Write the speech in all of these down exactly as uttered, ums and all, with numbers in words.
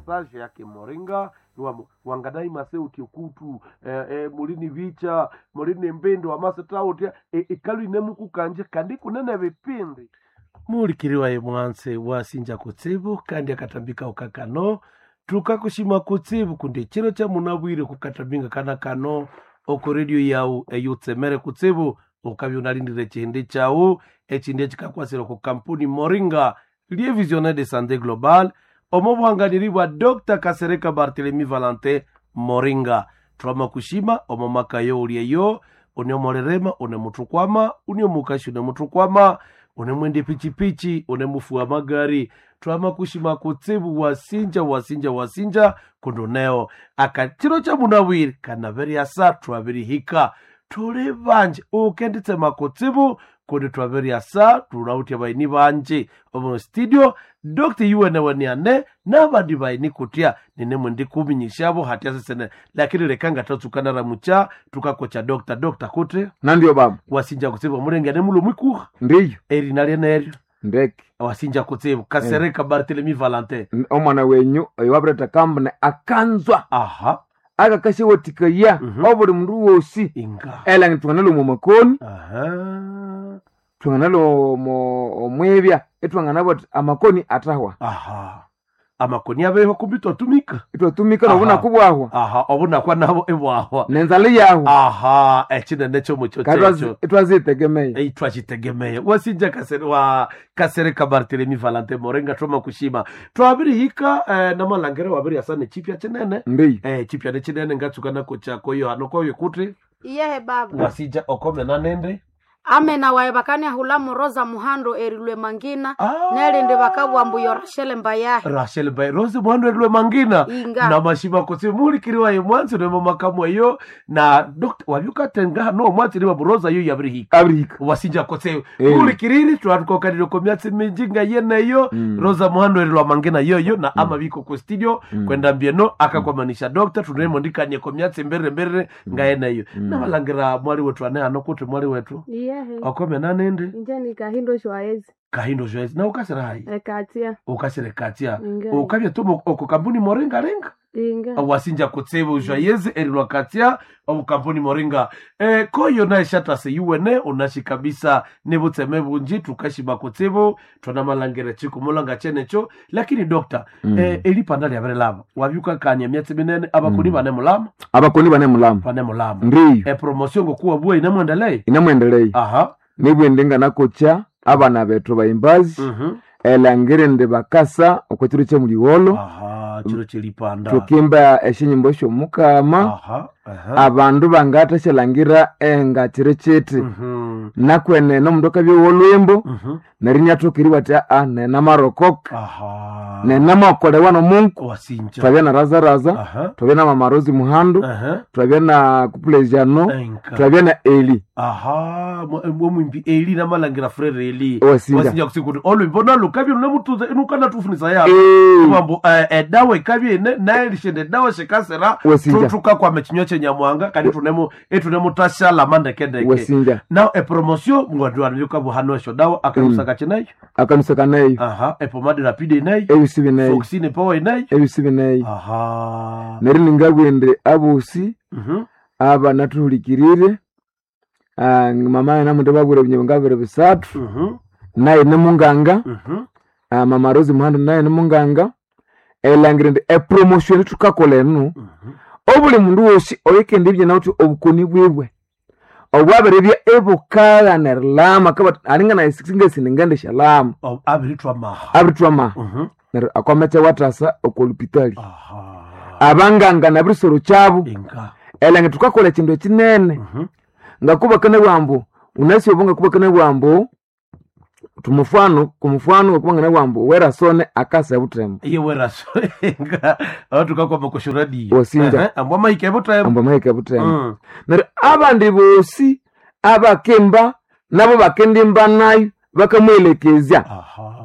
message yake Moringa niwamu wangadai mase utikutu eh, eh, mulini vicha mulini mbendo amase tauti eh, ikalu inemuku kanje kandi kunene vipindi mulikiriwa ye mwanse wasinja kutsibu kandi akatambika ukakano tukakushima kutsibu kundi chiro cha munabwire kukatambinga kana kano oko radio yau eyutsemere kutsibu ukabyo nalindire chindi chau echinde chikakwasira ku kampuni Moringa lié visionnaire de santé globale omobwanganiribwa Docteur Kasereka Barthélemy Valentin Moringa troma kushima omomakayo uliyeyo unyomorerema unemutukwama unyomukashi unemutukwama unemwende pichipichi unemufuwa magari troma kushima kutsibu wasinja wasinja wasinja kundoneo akachiro cha munawiri kanaveri asa twaviri hika tuli banje ukenditse makutsibu kundi twaveri asa tulautia baini banje omo studio Doctor Yuene waniane nabandi baini kutia nene mwendi kubinyishabo hatia sesene lakini lekanga tatsukana ramucha tukakocha Doctor Doctor kuti nandio baba wasinja kutsibu murenge ne mulo mwikuha ndiyo eri nali neryo ndeke wasinja kutsibu Kasereka Barthélemy Valentin omwana wenyu oyiwabreta kambne akanzwa aha aga kashe wotikaya mm-hmm. obuli mundu wosi inga ela ngitwanalo mu makoni aha twanalo mo omwebya etwangana bot amakoni atahwa aha amakoni abeho kumbito tumika itwatumika nobuna kubwahwa aha obuna kwa nabo ebwahwa nenzali yaho aha echine necho mucho checho etwazitegemeye eitwachitegemeye wasinja kasere wa Kasereka Barthélemy Valentin Moringa troma kushima twabiri hika eh, na malangere wabiri asane chipya chenene ndiyo eh chipya ne chenene ngatsukana kucha koyo hanoko yokuti iyehe baba wasija okome na nende amena wae bakani hula muroza muhando erilwe mangina ah. nerende bakabwambu yo Rachel Mbayahe Rachel Mbayahe Rose muhando erilwe mangina Inga. na mashima kusimuli kiriwa ye mwanzi no makamu yo na doctor wabyuka tenga no mwanzi riwa buroza yo yabrihika abrihika wasinja kotse hey. Muli kiriri twatukokaniro komyatsi minjinga yene yo mm. Rosa muhando erilwe mangina yo yo na mm. ama biko ku studio mm. kwenda mbieno akakwamanisha mm. doctor tunemo ndikanye komyatsi mbere mbere mm. ngaene yo mm. na balangira mwali wetu ane anokuti mwali wetu iyehe okome na nende njani kahindo shwaezi kahindo shwaezi na ukasira hai ekatia ukasira katia Inga. ukabya tumo oko kampuni Moringa renga inga wasinja kutsebo shwaezi erilwa katia omu kampuni Moringa eh koyo na shata se yuene unashi kabisa nebutsemebu nji tukashima kutsebo twana malangere chiko mulanga chenecho lakini doctor mm. eh elipandali abere lava wabyuka kanya myatsi minene abakuni mm. bane mulama abakoni bane mulama bane mulama ndiyo eh promotion go kuwa bwa inamwendelei inamwendelei aha nibwendenga nakocha abana betu bayimbazi mhm mm elangere ndi bakasa okwetiro kye muliwolo aha chiro chilipanda tukimba eshinyimbo sho mukama aha aha abandu bangata shelangira enga chire chete mhm nakwene no mundoka byo wolwembo mhm narinya tukiriwa ta a nena marokoka aha nena makole wano mungu wasinja twabya na raza raza aha twabya na mamarozi muhando aha twabya na kuplejano enka twabya na eli aha mwe mwimbi eli na malangira frere eli Wasinja. wasinja kusiku olo mbona lukabyo nemutuza inukana tufunisa ya Eh. mambo eh dawe kabye ne na elishende dawe shikasera Wasinja. tutuka kwa mechinyo nyamwanga kali tunemo etunemo tashala mande kendeke Wasinja. now e promotion ngwadwa yuka buhano sho dawa akamusaka mm. chenayo akamusaka nayo aha e pomade rapide nayo ebisibi nayo foxine power nayo ebisibi nayo aha nari ningabwende abusi mhm aba natulikirire ah mama na muntu bagure binyongabere bisatu mhm naye nemunganga mhm ah mama Rose muhando naye nemunganga elangirinde e promotion tukakolenu mhm obuli mundu wosi oyekende bye nauti obukoni bwebwe obwabere bya ebukala nerlama kaba alinga na sixinga siningande shalama oh abritwa maha abritwama mhm ner akwamete watasa okolupitali aha abanganga na brisoro chabo inga elange tukakola chindo chinene mhm ngakuba kana bwambo unasi obunga kuba kana bwambo tumufano kumufano kuba kana bwambo wera sone akasa butembo iye wera inga atu kakwa makoshuradi Wasinja. ambwa maike butembo amba maheka butembo mm. ner abandi bosi abakemba nabo bakendimba nayo bakamwelekezya aha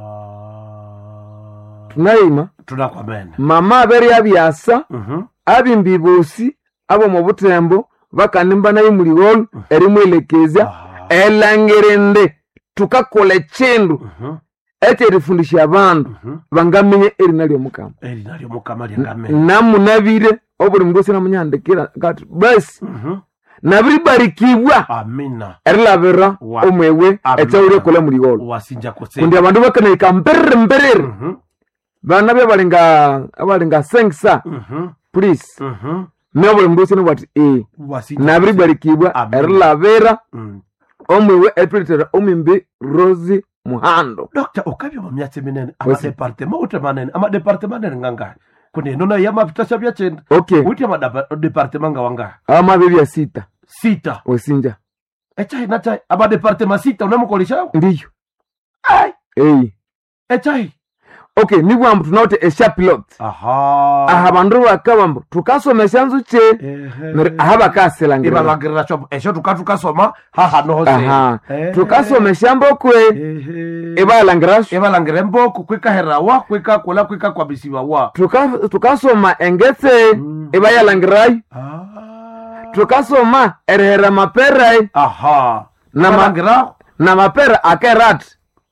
tunayima tunakwamene mama abere yabyasa mhm abimbi bosi abo mu butembo bakandimba nayo muliwolo erimwelekezya aha elangerende tukakola chindu mhm ekyerifundisya abandu Mhm. bangamenye erina ly'omukama Eri nalyo mukama lyangame. namunabire obuli mundu osi namunyahandikira kati basi Mhm. nabiribarikibwa Amina. erilabira Wa- omwewe Amina. ekyawulyekola muliwolo Wasinja kose. kundi abandu bakanahika mperere mperere Mhm. bana bya balinga abalinga sengsa Mhm. please Mhm. me obuli mundu osi nibwati e Wasinja nabiribarikibwa Amina. erilabira Mm. omwewe etulitera omwimbi Rosi Muhando. Doctor okabya mu myatsi minene Wasi. amadepartement uthi manene amadepartement manene ngangani kundi ino nayo yamavitasha byachenda Okay, uthi amadepartement ngawangani amabibi ya sita sita wesinja echaina chai amadepartement sita unamukolishawo ndiyo ai eyi echai okay nibwambu tunawuthi eshapilot aha aha bandu bakabambu tukasomesya nzuche neri aha bakasilangirira ibalangirira shobo esho tukatukasoma haha noho aha Eh. tukasomesya mbokwe ibalangirasho ibalangire mboko kwikaherawa kwikakula kwikakwabisibawa Tuka- tukasoma engetse Mm. ibayalangirayo Ah. tukasoma erihera mapera aha Na ma- Ibalangiraho. na mapera akerati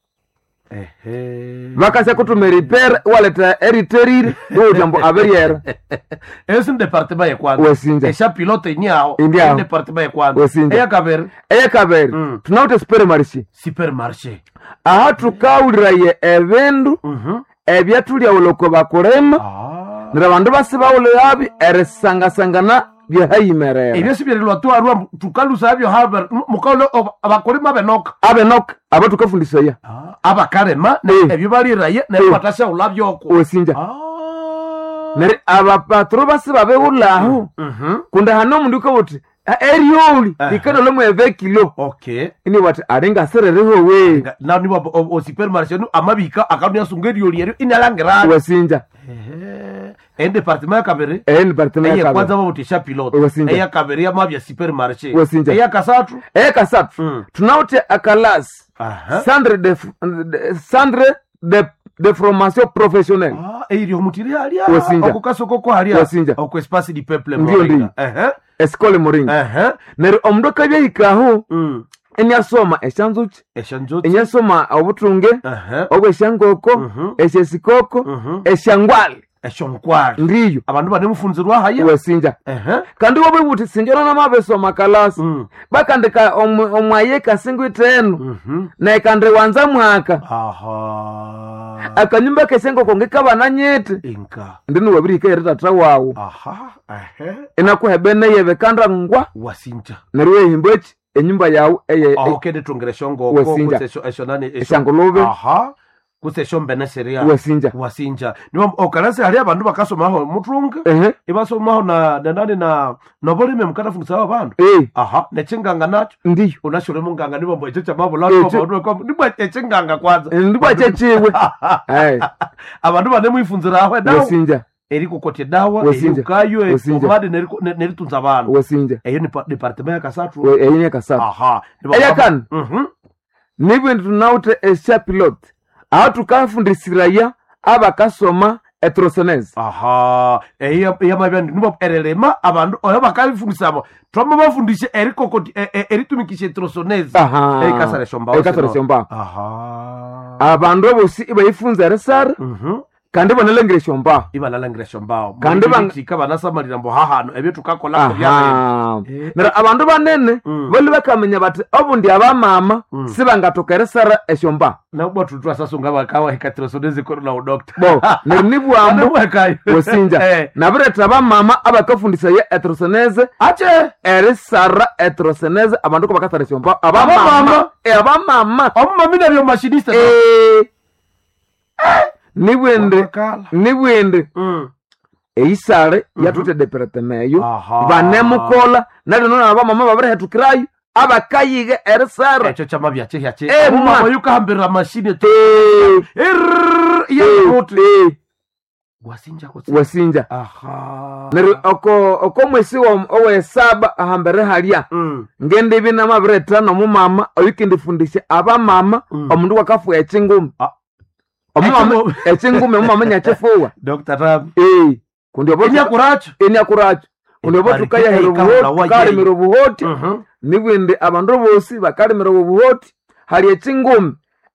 Ehe. bakasya kutumira ipera waleta eriterire iwutyambu aberyera Esi ni departement yekwanza wesinja esha pilote inyaho Indiaho. Ni departement yekwanza Wesinja. eyakabiri eyakabiri Mm. tunawuthi supermarché supermarché aha tukawuliraye ebindu Mhm. ebyathulyaghula oko bakulima Ah. nira bandu basibawulirabi erisangasangana byahayimerera ebyo sibyerilwa twarwa tukalusa byo haber mukalo abakulima benoka abenoka aba tukafundisaya abakalema Eh. ebyo baliraye nebyo batashaula byoko wesinja Ah. neri abapatro basibabewulaho Mhm. kundi hano omundu ukawuthi eryoli Aha. likadolomu eve kilo Okay. ini wati alingasiririhowe Nga- na nibo o- o supermarché nu amabika akanu yasunga eryoli eryo inalangira wesinja en departement yakabiri eyi ni departement eye yakabiri kwanza babutisha pilote Wesinja. eya kabiri yamabya supermarché Wesinja. eya kasatu eyakasathu Mm. tunawuthi akalasi aha centre de de- centre de de formation professionnelle ah eyo mutiri halia Wesinja. okukasoko ko halia Wesinja. okwe espace du peuple Ndiyo, Moringa. ndiyo. ehe escole moringa ehe neri omundu akabyahikaho mm enyasoma esyanzuki eshanjoti enyasoma obutunge ehe obwesyankoko Mhm. esyesikoko Mhm. esyangwali eshonkwali ndiyo abandu bane mufunzirwa haya wesinja ehe kandi wobebuthi sinjona namabesoma kalasi mm bakandika omu- omwayeka singwitenu mhm naikandi wanza mwaka aha akanyumba kesyankoko ngikabana nyiti inka ndini wabirihika yeri tata wawu aha ehe inakuhebene yebekanda ngwa wasinja neryo wehimbweki enyumba yawu eye aho kende tungere shongoko Wesinja. kutse esho nani esho- esyangulube aha kutse esho mbene seria wesinja wasinja niwo okalasi hali abandu bakasomaho mutunga ehe ibasomaho na na nani na nobolime mukatafundisa abandu eh aha nechinganga nacho ndiyo unashole munganga nibombo echo chamabula Echo. nibwa echinganga kwanza ndibwa chechiwe Ayi, abandu bane mwifunzira aho dawa wesinja eri kukotya dawa Wesinja. eri ukayo Wesinja. omade neritunza abandu wesinja eyo ni pa- departement ya kasatu We- eyi nekasathu aha Nibo- eyakani Mhm. nibindu tunawuthi esyapilot aho tukafundisiraya abakasoma etrosenese aha eyo yamabyandu nibo erelema abandu oyo bakabifundisabo twama bafundishe erikokoti e- e- eritumikisha etrosonese aha Eyikasara shombaho eyikasara sino. shombaho aha abandu abosi ibayifunza erisara Mhm. kandi banalengire shombaho ibalalangire shombaho Kandi bang- tika banasamalira mbo hahano ebyo tukakola byabene aha Eh. nero abandu banene Mm. bali bakamenya bati obundi abamama Mm. sibangatoka erisara eshombaho nabo tutwa sasunga bakawa hikatrosonese kono na udokta bo nero nibwambo Anabwekayo. wesinja Eh. nabireta abamama abakafundisaya etrosenese ache erisara etrosenese abandu ko bakasara eshombaho Abamama? abamama Eh, abamama omumami nabyo machiniste Eh. nibwende Wakakala. nibwende Mm. eisale yatute departemeyo Aha. banemukola nalino nabamama babirihetukirayo abakayiga erisara echo chama byache hyache Eh, mama ma. yukahambira mashine tu Eh, Errrr, eh, yerote eh, wasinja kutsi wasinja aha neryo oko oko mwesi wa- owesaba ahambere halya mm ngende bina mabiretano mumama oyukindifundisya abamama Mm. omundu wakafuya ekingumi Ah. omumama Ekingumi. ekingumi omumama nyakifuwa Doctor Ram Eh, kundi obo enya kuracho enyakuracho kundi obo Eparike tukayahira eikabula obuhoti wa tukalimira obuhoti mhm nibwindi abandu bosi bakalimira obuhoti hali ekingumi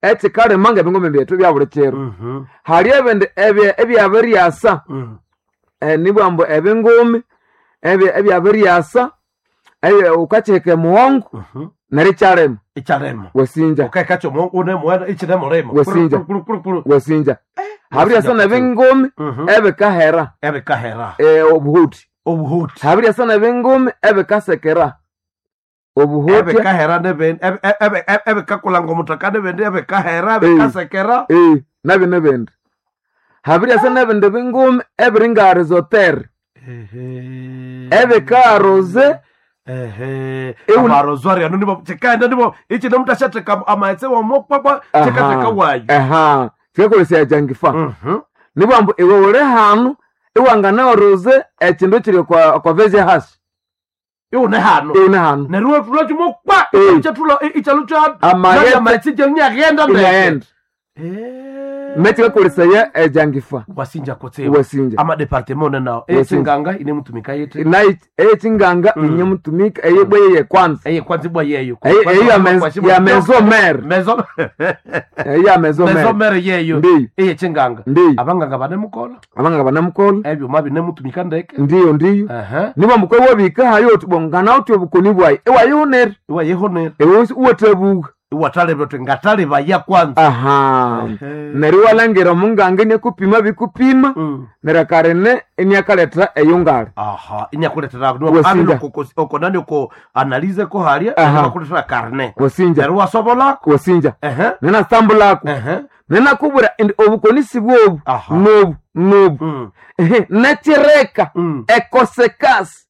ekikale manga ebingome byetu bya buli kiro Mhm. hali ebindi ebye ebyabiryasa Mhm. eh, nibwambo ebingome ebye ebyabiryasa ebye ukacheke muwongo Mhm. nerikyalema Icharemo. wasinja Ukakacho mungu une muenda ichine muremo. Wasinja. Kuru kuru kuru. wasinja habiryasa nebingome Mhm. ebikahera Ebe kahera. eh, obuhuti Obuhuti. habiryasa nebingome ebikasekera Ebe obuhuti kahera nebe ebe ebe ebe kakulanga mutakane bende ebe kahera ebe Eh. kasekera. eh, nabi nebindi habiryasa nebindi bingome ebiringarizotere Ehe. ebikaroze Ehe. Ewu- Amarozwari anu nibo chekanda nibo ichi namutashateka amaetse wa mopapa chekateka wayi. aha tikekolesya jangifa Mhm. nibwambu iwe uli hanu iwanganaoroze ekindu kiri kwa kwa vezi hasi Iune hano. iune hanu Neruwa tulachi mokwa. Eh. Ichatula ichalucha. Amaghetse. Naya maitsi jenya genda ndeke. inaenda Eh. metikekolesya ejangifa Wasinja kotsebo. wasinja Ama departement nao. Wasinja. Echinganga ine mutumika yete. nayi eyekinganga Mm. inye mutumika eyebwe yeye kwanza Eye kwanzibwa yeyo. Eye- Kwanza eyo ya kwa mez- shimo ya kidogo. mesomer Mezo. eya mesomer Mesomer yeyo. ndiyo Eye chinganga. ndiyo Abanganga bane mukola. abanga banamukola Ebyo mabi ne mutumika ndeke. ndiyo ndiyo Aha. nibwambu kwewobika hayo oti bongana oti obukoni bwayi ewayonere Iwa yehonera. ewe uwatabuga Iwatale byote ngatale baya kwanza. aha Ehe. neri walangira munganga nekupima bikupima Mm. nerakarene eniakaleta eyungale Aha, inyakuletera no Wasinja. abino koko oko nani ko analize ko halia Aha. nakuletera karne. wasinja Neru wasobola. wasinja Ehe. nena sambulako Ehe. nena kubura indi obukonisi bwobu Aha. nobu nobu Mm. ehe nekireka Mm. ekosekasi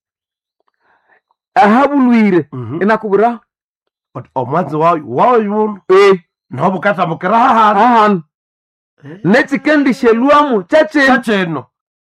ahabulwire Mhm. inakubura But omwanzi wawo wawo yuno e no bukata mukira haha. ahanu nekikendishelwamu chacheni Chacheno.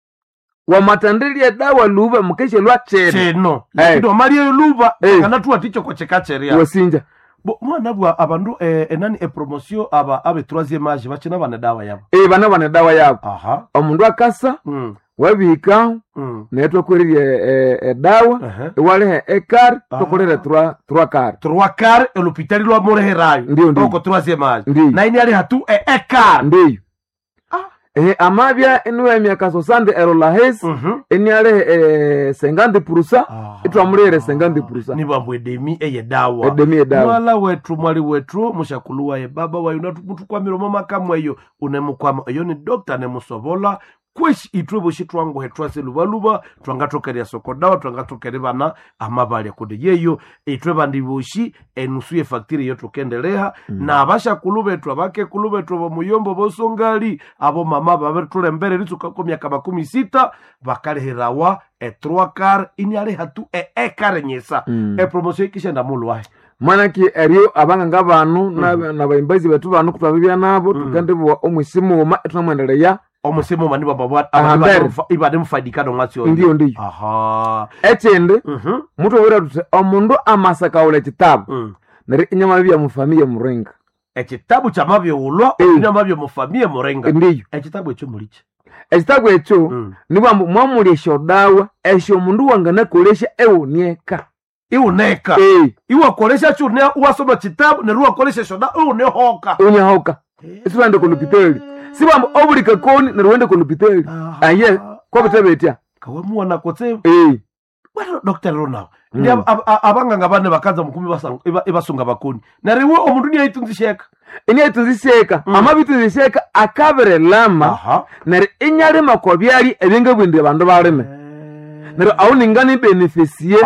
wamatandilia dawa luba mukeshelwa chene Cheno. Eh. Lakini mali luba Eh. kana tuwa ticho ko chekacheria. wasinja Bo mwana bwa abandu eh, enani e promotion aba abe troisième âge bachina bana dawa yabo. e bana bana dawa yabo Aha. omundu akasa Mm. wabikaho Mm. netwakweririe edawa Aha. iwalihe ekari Ah. tokolere trois trois kari Trois quarts et l'hôpital lwa moreherayo. Ndiyo, ndiyo. Oko troisième âge. Ndiyo. Na ini ali hatu e ekar. ndiyo Ah. ehe amabya iniwe emyaka sosande erolahesi Mhm. enialihe eh, sengandi purusa Ah. itwamulire sengandi purusa Ni bambu edemi eye dawa. edemi edawa Mwala wetu mwali wetu mushakuluwa ye baba wayo natukutukwamira mu makamu eyo unemukwama eyo ni doctor nemusobola kweshi itwe boshi twangu hetwase lubaluba twangatokeria sokodawa twangatokeria bana amabale kude yeyo itwe bandi boshi enusu ye factory yo tukendeleha mm. na abasha kulubetu abake kulubetu bo muyombo bosongali abo mama babertule mbere litsuka ko myaka makumi sita bakaleherawa e trois quarts ini ale hatu e ekare nyesa Mm. e promotion ikishenda mulwa mwanaki eriyo abanganga banu na- nabaimbazi betu banu kutwabibya nabo tukendibwa omwisimuuma itwamwendereya omusemo mani baba Aha, mbere. ibade mfaidikano mwatsi yo ndiyo ndiyo aha ekindi mhm mutobwera tuti omundu amasakaula ekitabu mm. neri inyama bibya mufamiye muringa ekitabu kyamabyewulwa Eh. obinyamabyo mufamie murenga ndiyo ekitabu ekyo muliki ekitabu ekyo Mm. nibwambu mwamuli esyodawa esyo omundu wanganakolesya ewunieka iwuneka Eh, iwakolesha kyune wasoma kitabu neru wakolesha shoda iwunehoka unyahoka isiwende kulupiteli sibwambu obuli kakoni neri wende kulupiteli Aha. aye kwabitebe etya kawemuwana kotse Eh, bwana doctor Ronald Mm. ndi ab- ab- abanganga bane bakaza mukumi basanga iba- ibasunga bakoni nariwe omundu niyayitunzisheka iniaitunziseka Mm. amabitunziseka akabire lama aha neri inyalima kwa byali ebinga bwindi bandu balime neri auningani benefisie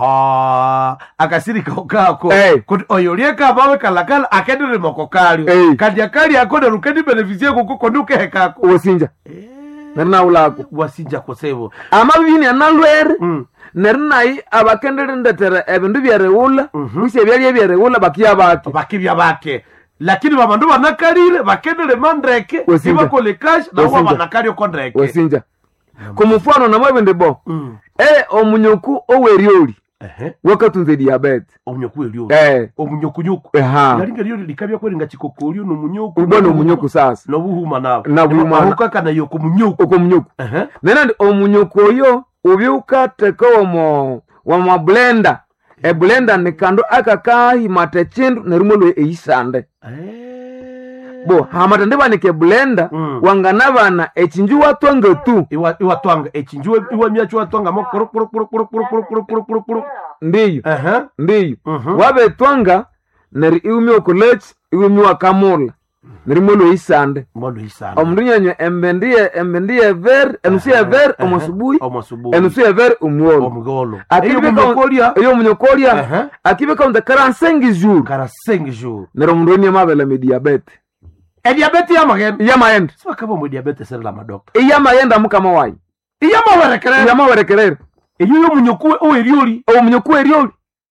aha akasiri kako Eh. kuti oyo lieka bawe kalakala akedere moko kalyo Eh. kandi akali akone rukedi beneficie kuko kondi ukehekako wosinja neri naulako wasinja kosebo amabini analwere mm. neri nayi abakendere ndetera ebindu byeriwula Mhm. kusi ebyali ebyeriwula bakiya baki bakibya bake lakini babandu banakalire bakedere mandreke Wasinja. ibakole kash nawa Wasinja. banakali okondreke wosinja kumufano namwebindi bo mm. e omunyoku owerioli ehe wakatunze diabete omunyoku elyo eh omunyokunyuku eha yalinga lyo likabya kweringa chikokolyo nomunyoku ubona omunyoku sasa nobuhuma nawe Nabuhuma na- ahukaka nayo kumunyoku oko munyoku ehe nena ndi omunyoku oyo ubyukateka womo wamablenda eblenda nikandu akakahimata chindu nerimwe lwe eyisande bo hamatande banike blender Mm. wangana bana echinju watwanga tu iwa iwa twanga echinjwe iwa myacho watwanga mo kuru kuru kuru kuru kuru kuru kuru kuru kuru kuru ndiyo ehe ndiyo Mhm. wabetwanga neri iumi okolech iumi wakamula neri molo isande mbolo isana omundu nyanywa embendiye embendiye ver enusu ya ver omosubuhi omosubuhi enusu ya ver omwolo omugolo Akibe iyo ka- mukolia iyo munyokolya Ehe. akibe kaunta karansengi juru kara cinq jours nero omundu oni amabela me diabete e diabete ya magenda iyamaghenda sima kabo mu diabete sera la madokta iyamaghenda mukama wayi iya mawerekere iyamawerekerera iyo yo munyokue o erioli omunyokuwa eryoli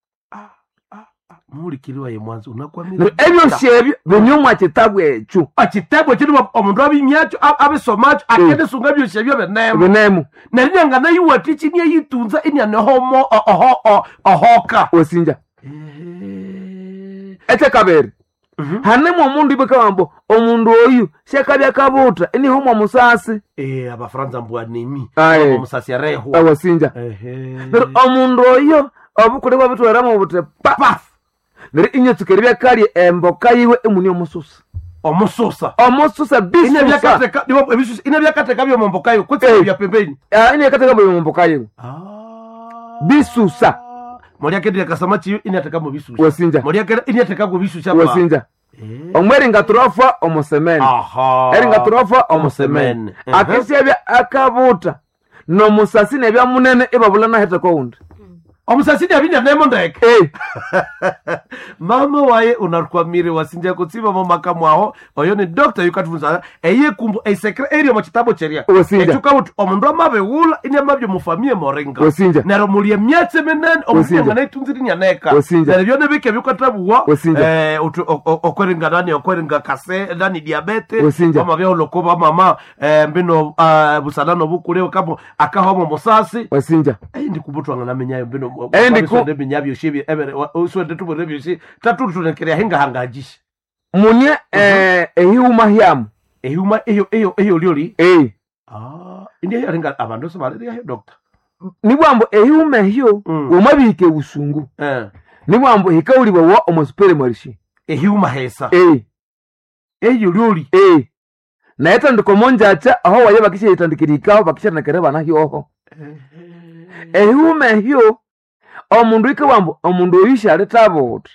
muri kiriwa ye mwanzo unakwamira nero ebyosi ebyo binyomwa kitabu ekyo achitebo chiri omundu abimyacho abisomacho akende sunga byose ebyo benemo binemu narinyanga na yuwati chini yitunza inyane homo oho oho ohoka osinja ete kabere hanemu omundu ibeka wambo omundu oyu shekabya kabuta enihomo musasi eh abafaransa mbwanimi Aye. omusasi areho awasinja ehe nero omundu oyo obukule bwabitweramo bute pa paf nero inyetsukeri byakalye emboka yiwe emuni omususa omususa omususa ine bisusa byakateka nibo ebisusa ine byakateka byo mombokayo Eh. kutse bya pembeni Ah, ine yakateka bwe mumboka yiwe ah bisusa muri akende kasama chiyo ine ateka mu bisusa wasinja muri akende ine ateka mu bisusa pa wasinja eh omweri ngaturofa omusemeni aha eri ngaturofa omusemeni Ehe. akisebya akabuta nomusasi nebya munene ibabula naheta koundi omusasi nyabinya nemo ndeke Eh, mama waye unakwamire wasinja kutsiba mo makamu aho oyo ni doctor yukatfunza eye kumbu esekre eri mu kitabo cheria Wasinja. echuka uti omundu amabe wula ine mabyo mufamie moringa Wasinja. nero mulie myatse menene omundu Wasinja. ngana itunziri nyaneka Wasinja. nero byone bike bikatabuwa Wasinja. eh uti okweringa nani okweringa kase nani diabete Wasinja. mama byo lokoba mama eh mbino ah, busalano bukule kabo akahomo musasi wasinja endi kubutwanga namenyayo mbino Endi ku- ndebe nyabyo shibi ebere uswende tubure byose tatu tunekerea hinga hangajishi munye eh, ehiuma hyamu ehuma eyo eyo eyo lyoli Eh, ah indi yaringa abantu so bale ya doctor nibwambo ehiuma ehyo Mm. womabike busungu eh nibwambo hikawulibwa wa omusupere marishi ehuma hesa Eh, eyo lyoli eh. naye tandiko monjacha aho waye bakisha itandikirikaho bakisha nakere bana hyoho ehiuma ehyo omundu ikawambo omundu oyisha aletabuta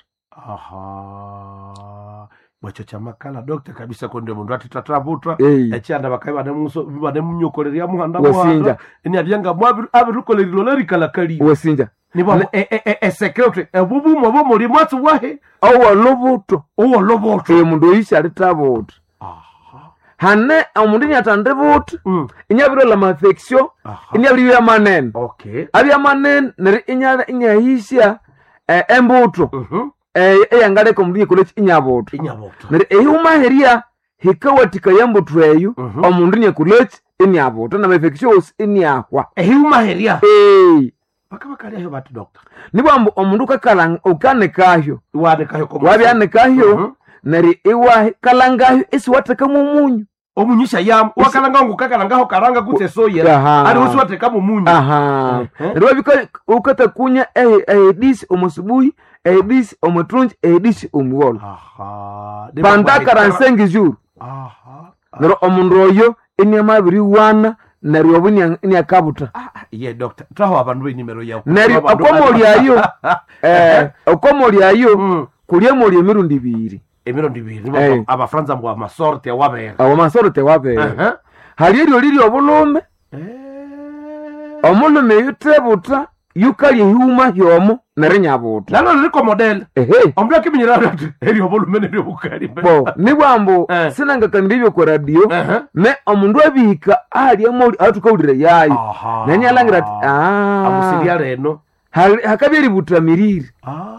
aha mwacho cha makala doctor kabisa konde mundu atitatabutra Eh. ekyanda bakaye bane muso bane munyokoleria muhanda Wasinja. muhanda ini abyanga mwabiru abirukoleriro lerikala kali wasinja nibo e e e secretary ebubu mwo muri mwatsu wahe owolubuto uwo loboto oyo mundu oyisha aletabuta aha hane omundu inyatandibuta mm inyabirola mafeksio aha inyabiri yamanene okay abyamanene neri inya inyahisya eh, embuto mhm eh, eyangaleka omundu nyekoleki inyabuto inyaboto neri ehuma heria hikawatika yembuto eyo Mhm. omundu nyekoleki inyabuto namafeksio osi inyahwa ehuma heria Eh, baka bakali ayo bat doctor nibwambu omundu ukakalanga ukanekahyo wane kayo ko wabyanekahyo Mhm. neri iwa kalangahyo isiwateka mumunyu omunyisha yam wakalanga ngo kakalanga ho karanga kute soya Aha. ari uswate kama munyu aha Mhm. neri wabika ukatakunya eh, eh, disi omusubuhi edisi omutrunji edisi omuwolo aha pandakara nsengi juru aha nero omundu oyo enyama abiri wana neryo obu niakabuta ye doctor traho abantu be nimero yawo neryo okomolyayo eh okomolyayo Mm. kulyemolya emirundi ibiri emirundi ibiri Eh. abafaransa mbwa masorte wabera awo masoro tewabere aha hali eryo liri obulume eh omulume yutebuta yukalya ehiuma hyomo nerinyabuta nalo liko model ehe omuntu akiminyira ati eri obulumene eri obukali bo nibwambu Eh. sinangakanira ebyo ku radio aha me omundu abihika ahalyamoli ahatukawulira yayo aha nanyalangira ati ah, amusiria reno hali- hakabya eributamirire ah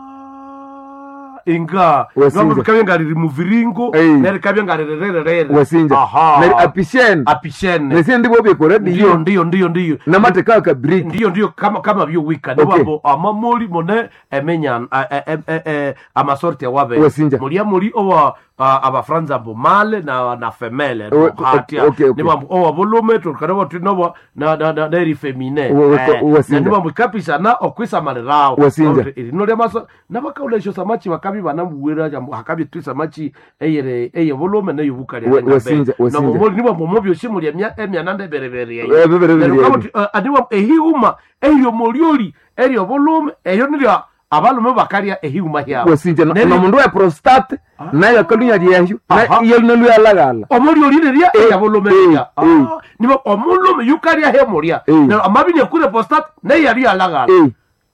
inga Wasinja. ngambo bikabye ngaliri mu viringo Eh. nere kabye ngaliri rere rere wasinja aha neri apishene apishene nesi ndibwo bye ku ndiyo radio ndiyo ndiyo ndiyo namateka akabiriki ndiyo ndiyo kama kama byo wika Okay. niwabo amamoli mone emenya a- a- a- a- a- amasorte wabe Wasinja. muri amuri owa uh, abafranza mbu male na na femele O- no hatia okay, okay. ni mambo o volume to kana watu no na na na eri femine Wa- wa- eh, wasinja. na ni mambo kapisa na okwisa malirao Wasinja. no le maso na bakaula isho samachi bakabi banambuwera jambo hakabi tu samachi eyere eye volume na yubukali Wa- wasinja, na wasinja. mambo ni mambo mobyo shimuli emya emya nande berebere Eh, berebere yeyo. adiwa ehiuma eyo molioli eyo volume eyo nilya abalume bakalia ehiuma hyabo wasinja na Neri- na mundu wa prostate nayo akalunya lyahyo Aha. na iyo linaluyalagala omolioli lirya Eh, eya volume eh, lirya eh. niba omulume yukalia hemulya Eh. na amabinya kure postat ne yali alagala Eh.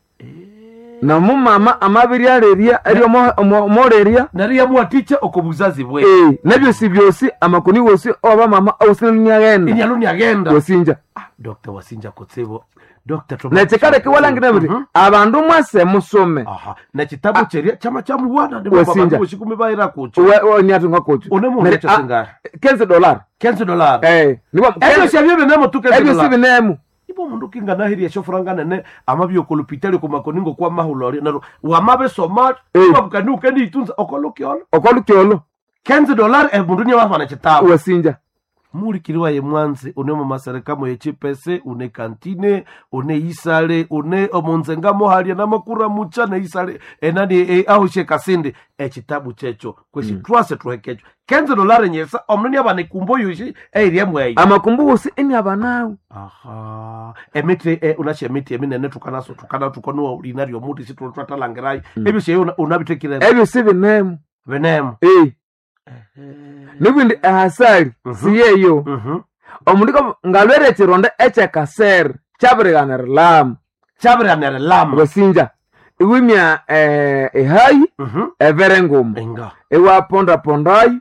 na mumama amabiri alerya eryo molerya nariya mwatiche okubuzazi bwe Eh, nebyosi byosi amakuni wosi oba mama ausinanyagenda inyalo ni agenda wasinja Ah, Doctor Wasinja Kotsebo Doctor nekikale kiwalangire buri Mhm. abandu mwase musome aha na kitabu cheria chama cha muwana ndi Wasinja. baba kushikumi baira kucho niatunga kocho une mu Nere- cho ah, singa kenzi dolar quinze dollars eh niwa ebyo shabye benemo tu quinze ebyo dollars sibinemu ibo mundu kinga nahiri ya shofranga nene amabyo kolupitali ko makoningo kwa mahulori naro wamabe soma Eh. babukani ukeni itunza okolokiolo okolukyolo quinze dollars e mundu nya wafana kitabu wasinja muri kiriwa ye mwanzi une mu maserekamo ye chipese une kantine une isale une omonzenga mohalia na makura mucha na isale enani e, au she kasinde e kitabu checho kweshi mm. twase tuhekecho quinze dollars nyesa omnani abane kumbo yushi e iriye mwe amakumbusi ini abanawe aha emiti e, unashe emiti eminene tukanaso tukana tukono urinario muti situ twatalangirai mm. ebyo she una, unabitekire ebyo sibinemu venemu eh nibindi ahasali Mhm. siyeyo mhm omundu ngalwere chironda echekasere chabiriganira lamu chabira nere lam wasinja iwimya eh, ehayi mhm evere ngumu enga iwapondapondayo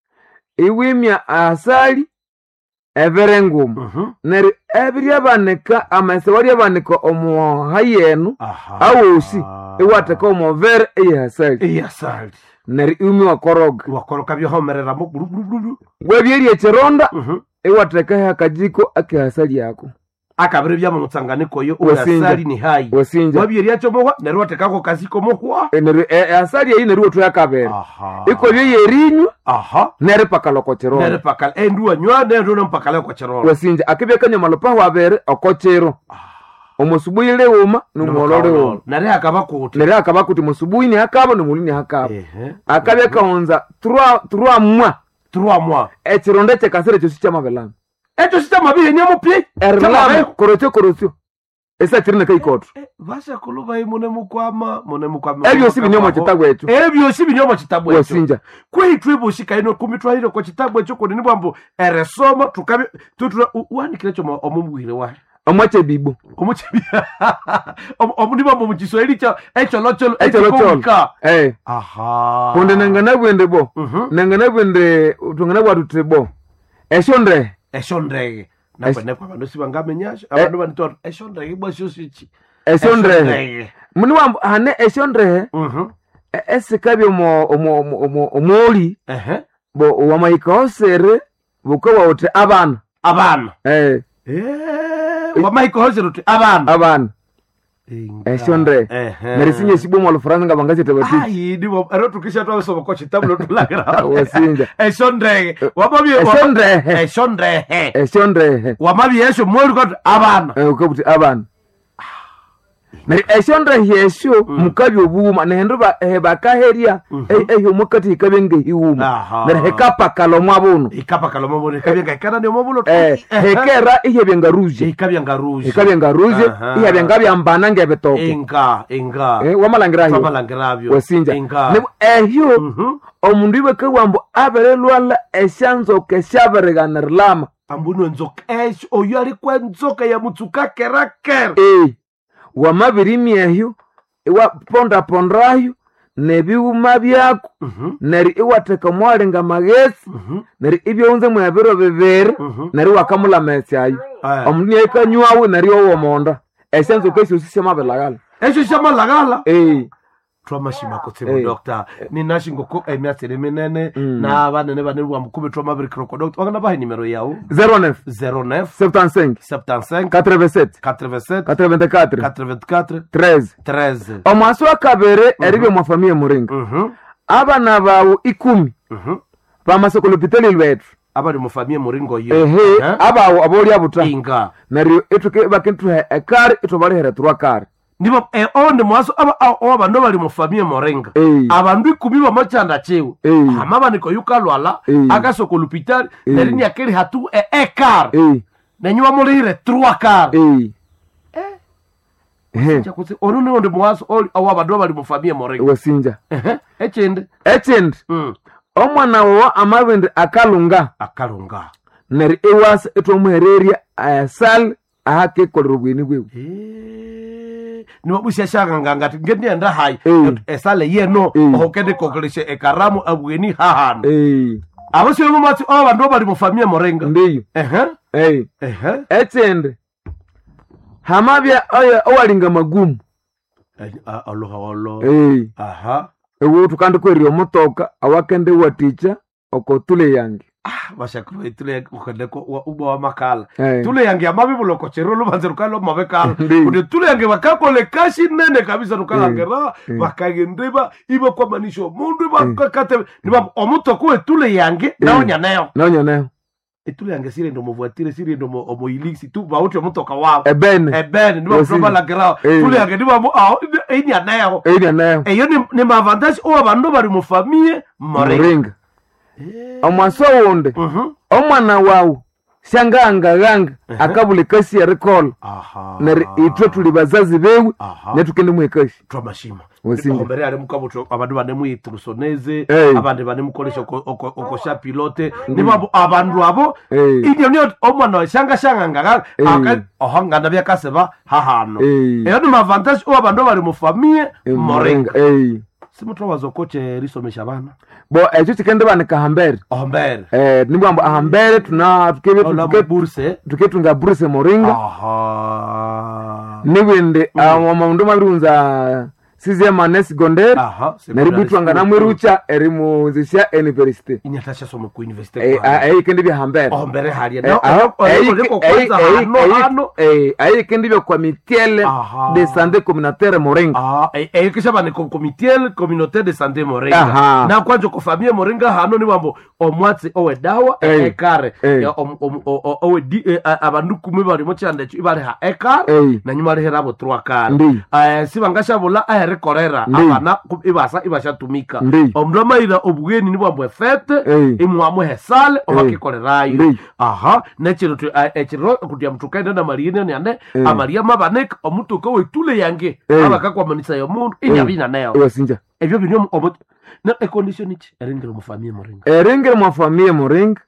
iwimya asali evere ngumu mhm neri ebiryabanika amasa waryabanika omuhayi enu aha awosi iwateka omovere eyehasali eyasali neri iwimi wakoroga wakoroka byohomerera mu buru buru buru webyerya echironda mhm iwatekaho akajiko akehasali yako akabiri bya mu mutsanganiko yo Wasinja. uyasali ni hai wasinja wabiri yacho mowa nero watekako kaziko mohwa E, neri e- asali eyi neri wotu yakabere aha iko byeyerinywa aha neri pakala okochironda nere pakala endu anywa nero no pakala kwa chero wasinja akibyekanya malopaho abere okochiro omusubuhi liwuma numwolo liwuma nare akaba kuti neri akaba kuti musubuhi nihakaba nomuli nihakaba ehe akabya kaonza turwa mwa trois mois echironda chekasere chosi chamabelama echo sita mabiri nyamo pye erilama korotyo korotyo esa chirine kaikoto vasha kuluba imune mukwama mune mukwama ebyo si binyomo chitabu echo ebyo si binyomo chitabu echo wasinja kwehitwe bushika ino kumitwahire kwa chitabu echo kuni nibwambo eresoma tukabe tutura uandikire cyo omumbuhire wa omwache bibo omuchibi omunibwambo mu Kiswahili cha echo locho echo locholo eh aha konde nangana bwende bo mhm nangana bwende tungana bwatu tebo eshonde esho ndege Es- nakwene kwa bantu sibangamenyasha abantu bantu esho ndege bwasho sichi eshonde muni wambo hane eshonde mhm esikabyo mo omo omo omoli ehe bo wamaika osere bukawa ote abana abana eh eh wamaiko hoziruti abana abana Inga. eshonde ehe nerisinye shibo mu lufaransa nga bangache tabati ayi ndibo ero tukisha twasoma kwa kitabu lotulagira wasinja eshondege wamabi eshonde eshondege eshonde wamabi esho mwori kwa abana eh ukabuti abana nari eshonde yesho mukabi obuma nehendo ba bakaheria ehyo mukati ikabenge hiuma Aha. nari hekapa kalomo abuno ikapa kalomo bone kabyenga ikana ndio mobulo eh hekera ihebyenga ruje ikabyenga ruje ikabyenga ruje Aha. ihebyenga byambana ngebetoko inga inga eh wamalangira hiyo twamalangirabyo wasinja inga Nebo ehyo mhm omundu iwe kawambo abere lwala eshanzo keshabereganir lama ambuno nzoka esho oyo ali kwa nzoka ya mutsuka kerakera eh wamabirimi ehyo iwa ponda pondayo nebiwuma byako mhm neri iwateka mwalinga magesi mhm neri ibyounze mwebiro bibiri mhm neri wakamula mesyayo aya omundu yaikanywawu neri owomonda esyanzo kesyo sisyamabelagala esho shamalagala eh twamashima kutsibu Eh. doctor ninashingo ko emyatsi minene Mm. na banene bane bwa mukube twamabiri kroko doctor wakana bahe nimero yawo zero neuf zero neuf septancinq soixante-quinze quatre-vingt-sept quatre-vingt-sept quatre-vingt-quatre quatre-vingt-quatre treize treize omwasi wa kabiri eribye mwa famiye muringa mhm abana bawu ikumi Mhm. bamasokolopitali lwetu Abali mufamie muringo yo. ehe Eh? abawu aboli abuta Inga. neryo etuke bakintuhe ekari itubalihera turwa kari Niba eh onde mwaso aba o abandu bali mufamie moringa. Eh. Abandu ikumi bamachanda chewe. Eh. Amaba niko yukalwala Eh. akasokolopitali Eh. nerini akeli hatu e ekar. eh Nenywa mulihire trois quarts. eh ehe Chakuti onu ne onde mwaso oli awa abandu bali mufamie moringa. wasinja Ehe. Echende. ekindi Mm. omwana wawu amabindi akalunga Akalunga. neryo iwasa itwamuhererya ayasali ahakekolera obwini bwewu Eh. Nimabusia shaka ngangati ngeni enda hai. Eh. Esale yeno Eh. okende kokoleshe ekaramu abweni hahano. eh Abasi yo mati o abandu bali mufamie moringa. ndiyo Ehe. eh Ehe. ekindi hamabya oyo owalinga magumu Aloha olo. eh Aha. ewu tukandikwerya omutoka awakende waticha okotule yange Bashakuru tule ukadeko wa uba wa makala. Eh. Tule yange amabi buloko chero lubanze rukalo mabekala. Ndi. Kude tule yange bakakole kashi nene kabisa rukala Eh. ngera Eh. bakagendeba iba kwa manisho mundu bakakate niba omuto kuwe tule yange naonya nayo. nonyoneho Etule yange sire ndo muvuatire sire ndo mo omoiliksi tu bauti omutoka wao. ebene Ebene niba Wasi. kutoba la ngera. Eh. Tule yange niba mo ah inya nayo. eirya nayo Eyo ni ni mavantage o abandu bali mu famille moringa. muringa omwaso wundi Mhm. omwana wawu syangaangaganga akabula ekasi erikola Aha. neryo itwe tuli bazazi bewe Aha. netukende mu ekasi Twamashima. Wasinja. Ombere ari mukabuto abandu bane muyitrusoneze Eh. abandi bane mukoresha oko oko okosha pilote nibo abandu abo Eh. ibyo niyo omwana shanga shanga ngaga Eh. aka ohangana byakaseba hahano Eh. eyo ni avantage o abandu bari mu famille Eh, moringa eh simutwa wazokoche risomesha bana bo ekyo kikende banika hambere ombere eh nibwambo ahambere tuna tukebe ola tuke burse tuketunga Bruce Moringa aha nibwende amundu malunza size manes gonder aha neributwanga namwirucha erimuzisha university inyatasha somo ku university eh eh kende bya hambere ombere hali Eh, na aho, eh, liko eh, kwanza eh, hano eh, hano eh, ayi kendi bya kwa mitiele Aha. de santé communautaire Moringa Ah, eh, eh, kisha bane ko comité communautaire de santé Moringa. Aha. Na kwanza ko famille Moringa hano ni wambo omwatsi owe dawa Eh. ekare. Eh. Ya om om o- o- owe di eh, a- abandu kumi bali mo cyande cyo ibale ha ekare Eh. na nyuma rehera bo trois kare. Ndi. Eh sibangasha bola ahere korera Ndi. abana ku- ibasa ibasha tumika. Ndi. Omdo maira obugeni ni wambo fete Eh. imwamu hesale obakikorerayo. Ndi. Aha, nekiro tu ekiro kudia mtukende na marine ne ane Eh. amaria mabanek omutuko wetule yange Eh. abakakwamanisa yo mundu inyabina nayo wasinja ebyo binyo obo na econdition iki erengero mu famille Moringa eringire mwa famille Moringa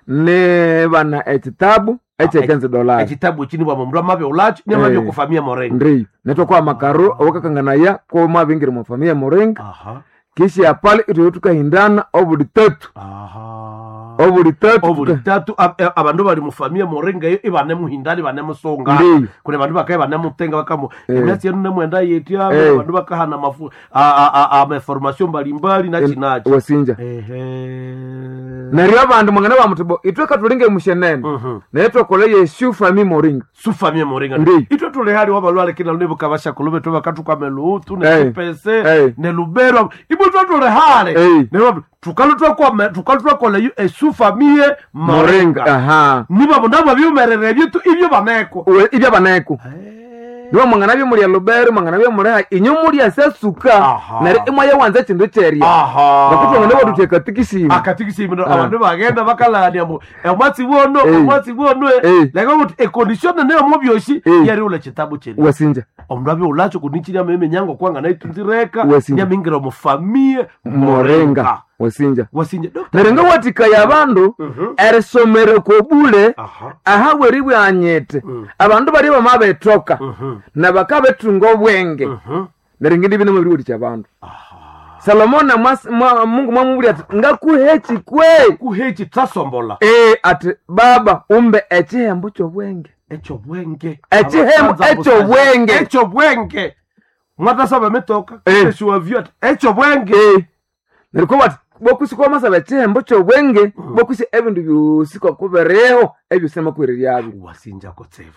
ne bana ekitabu echekenze dolari ekitabu kini bwa mundu amabe ulachi ne mabyo Eh. ku famille Moringa ndi netwa kwa makaro owakakanganaya ko mabingire mwa famille Moringa aha kisha pale ito tukahindana obuli tatu aha obuli tatu obuli tuka- tatu ab- eh, abandu bali mu famille Moringa yo ibane muhindani bane musonga Ndi. kune bandu bakaye bane mutenga bakamo Eh. emyasi yenu nemwenda yetia Eh. bandu bakahana mafu a a a formation mbalimbali na chinachi wasinja ehe neryo abandu mwangana bamutubo itwe katulinge mushenene Mhm. netwa kole Yesu famille Moringa su famille Moringa Ndi. itwe tule hali wabalwale kina lunebu kabasha kulume tuba katuka melutu ne Eh. kupese Eh. ne lubero ibu twa tule hali Eh. ne wabu tukalu twa kwa me- tukalu twa kole yu e su famille Moringa Moringa aha niba bondaba byumerere byitu ibyo baneko We- ibya baneko niba mwangana byo muri lubero mwangana byo muri inyo muri asesuka Aha. neryo imwe yawanza kindu cherya aha bakutwa ngane baduteka tikisima akatikisimi Ah. abantu bagenda bakalania mu omwatsi bwono Eh. omwatsi bwono Eh. lego kuti e condition ne mu byoshi Eh. yari ule kitabu cheni wasinja omundu abe ulacho kunichiria meme nyango kwanga naitunzireka Wasinja. nyamingira mu famille Moringa wasinja wasinja doctor neryo ngawatika yabandu Mhm. erisomero kobule aha aha bweri bwanyete Mm. abandu bari bamabetoka Mhm. nabakabetunga obwenge Mhm. neryo ngindi bino mubiri kuti cyabandu aha salomoni mwas- mwa- mungu mwamubuli ati ngakuhechi kwe kuhechi tasombola e ati baba umbe ekihembo kyobwenge echo bwenge Ekihembo Abasaza echo busajja. bwenge. echo bwenge mwatasaba metoka Eh. eshuwa vyot echo bwenge e neriko bati bokusi kwamasaba ekihembo kyobwenge bokusi ebindu byosi kwakubereho ebyosema kwiririabyo wasinja kotsevu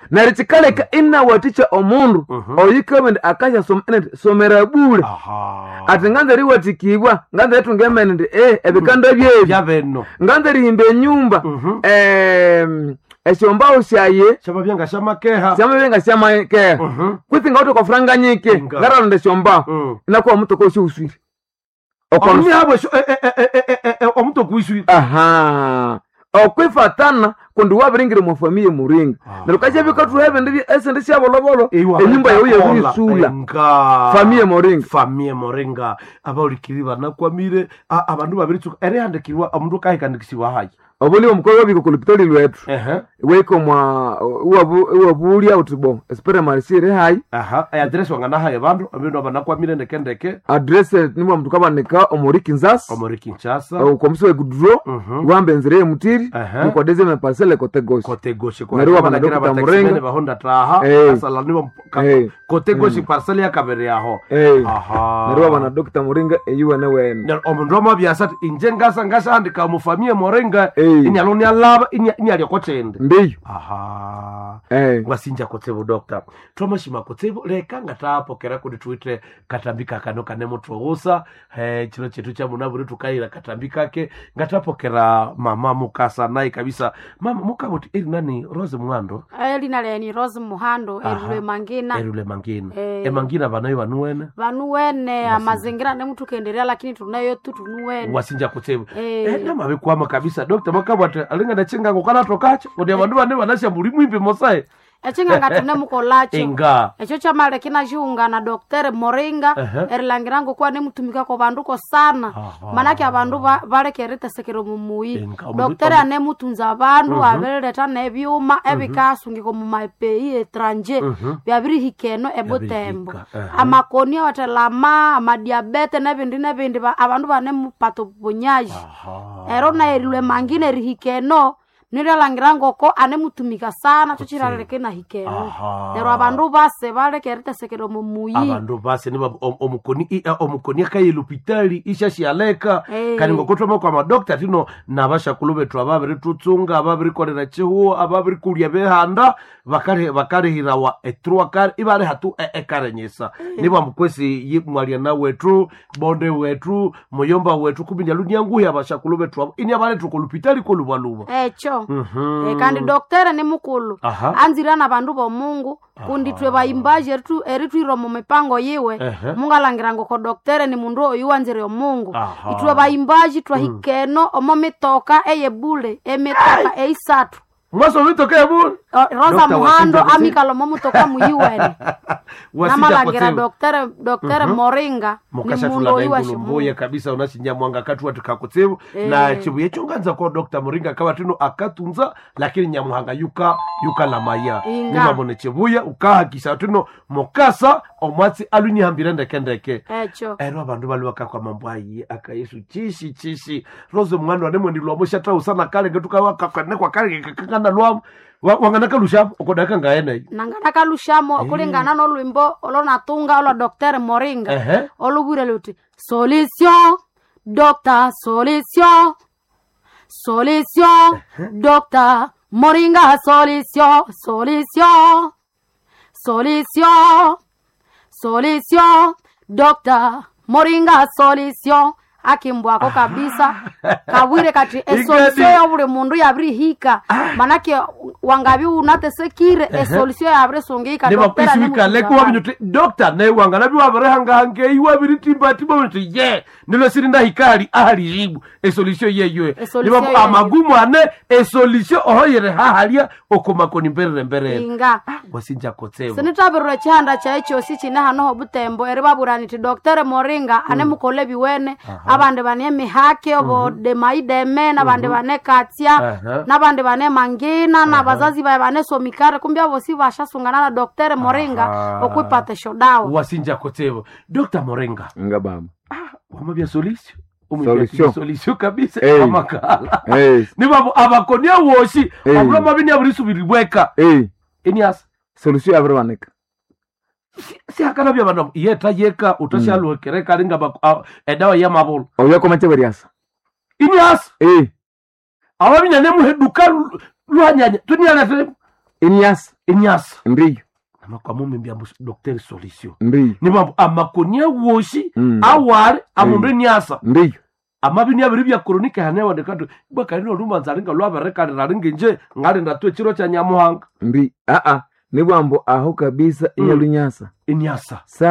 neryo kikaleka inawathikya omundu Mhm. oyikabindi akasya som- ene- somera bule aha ati nganza eriwathikibwa nganza ethungemene ndi eh ebikanda byebi byabeno nganza erihimba enyumba Mhm. em, esyombaho syaye shaba byanga shamakeha syamabenga syamakeha Mhm. kwithi ngawithe okufuranganyike Nga. ngaralonda esyombaho Mm. inakuwa omutoka osyouswire Okon- omuni abo sho omuntu okwiswi aha okwifatana kundi wabiringire mu famiye muringa Ah. neryo kasya bikathuha ebindi esindi syabolobolo Ewa, enyumba yawu Kola, yabirisula enga. famiye muringa famiye moringa abahulikiri banakwamire a- abandu babiritsuka erihandikirwa omundu kahikandikisiwa hayi obuli omukolo wabika ku lupitali lwethu ehe weiko mwa iwabulya uthi bo esperemali siri hayi aha eadresi wangana hayi bandu abindu abanakwamire ndekendeke adrese nimwa mndu kabanika omuri kinzas omuri kinshasa okomisi wegudro Mhm. wambenzire emutiri Aha. mukodeze meparsele kotegosi kote goshi Neryo wabana Dokita Murenga. bahonda taha Eh. asalaniwa Eh. kote goshi parcel ya kabere yaho Eh. aha neryo wabana dokita muringa eyuwene wene Neryo omundu amabyasa ati inje ngasa ngashandika mufamiye moringa Eh. inyalo nialaba inyaliokochende mbiyo aha Eh. ngwasinja kotsevo dokta twamashima kotsevo leka ngatapokera kuti tuite katambika kano kane mutwousa eh, chino chetu cha munavuri tukaira katambika ke ngatapokera mama mukasa naye kabisa mama mukabuti eri nani Rose Mwando elina leni Rose Muhando erilwe mangina erule mangina Eh. emangina vanayo vanuwene vanuwene amazingira nemutukenderea lakini tunayo tu tunuwene wasinja kotsevo Eh. eh, namavikwama kabisa dokta makabwate alinga nachingango kanatokacho kuti avandu vane vanashambuli mwimbi mosaye ecinganga tunemukolacho inga echo chamale kinaxiunga na Doctor Moringa Ehe. erilangirango kuwa nemutumikako vanduko sana Aha. manake avandu va- valekeritesekero mumuyi Enga, omundu- Doctor omundu- anemutunza avandu aveleleta nevyuma evikasungiko mumapei etranje Mhm. vyavirihikenno ebutembo Vyabirihika, ehe. amakoni awatelama amadiabete nevindi nevindi va- avandu vanemupato bunyaji aha ero naerilwe mangine erihikeno nirelangirangoko anemutumika sana chochirareleke na hikeno Aha. nero avandu vase valekeritesekero mumuyi abandu base niba om- omukoni i- a- omukoni akaye lupitali ishashialeka Eh. kani ngokotwama kwa madokta tino nabashakulu betu ababiri tutsunga ababiri kolera chihuo ababiri kulya behanda bakari bakarihirawa etrua kari ibari hatu e- ekarenyesa niba mukwesi yi- mwaliana wetu bonde wetu muyomba wetu kubinja lunyanguhi abashakulu betu abo ini abari tukolupitali kolubaluba echo Mhm. e, kandi doktere ni mukulu Aha. anzira na vandu vomungu kundi twe vaimbaji eritu eritwiro mu mipango yiwe Ehe. mungalangirango ko doktere ni mundu oyu wanzire omungu Aha. itwe vaimbaji twahikeno omo mitoka eyebule emitoka eisatu mwaso mitokea bule O- rosa Dokta muhando Wasinja Kutsi- amikalo momutoka muyiwene namalangira doktere doktere moringa ni mundu mukashatula oyu naingulumbuye washimungu kabisa unashinja mwanga katu watu kakutsevu Eh. na chibuye chonganza kwa dokta Muringa kawa tino akatunza lakini nyamuhanga yuka yuka la maya Inga. nima mone chibuye ukahakisa tino mukasa omwatsi aluni hambira ndeke ndeke echo ero abandu bali wakakwa mambo ayi akayesu chishi chishi Rose Mwando anemwe ndilwa moshata usana kale ngetuka wakakane kwa kale kakangana lwa wangana kalusha okodaka ngaene nangana kalushamo kulingana nolwimbo olonatunga olwa doktere moringa ehe olubwire luti solution doctor solution solution doctor moringa solution solution solution solution doctor moringa solution akimbwako kabisa kabwire kati esolution ya buli mundu yabirihika manake wangabi unatesekire esolution yabirisungika niba doctor kwiswika leko wabinyuti dokta ne wangana bi wabarehanga hange iwa biritimba tibo nti ye nilo sirinda hikali ahali jibu esolution yeyo Esolution niba yeyo. amagumu ane esolution ohoyere hahalia okomakoni mberere mberere inga wasinja kotsevo sinitabirwe chihanda cha echosi chine hanoho butembo eri baburaniti doktere moringa ane mukole biwene abandi bane mihake obo de maideme nabandi bane katya Aha. nabandi bane mangina na bazazi bae bane somikare kumbi abo si bashasungana na doktere moringa Aha. okwipate shodawa wasinja kotsevo dokta Morenga nga baba wamabya solution Solution. solution kabisa Eh. amakala Eh, niba abakoni awoshi Eh. obula mabini aburisubiribweka eh, eniasa solution yabiribanika siakana bya bana yeta yeka utashalwekere kalinga bak- a- edawa ya mabolo oyakomache bariasa iniasa eh ababinya nemuheduka lwanyanya tuniana tele Inyasa. Inyasa. Ndiyo. Namakwa mumbi ambu Docteur Solution. Ndiyo. Nimambu amakonia woshi Mm. awari amundu inyasa. Ndiyo. Amabini abiri bya kronika hanewa dekatu baka rino rumanza ringa lwaba rekari raringa nje ngari ndatwe chiro cha Nyamuhanga. Ndi a a nibwambo aho kabisa inyalunyasa. Inyasa. Sa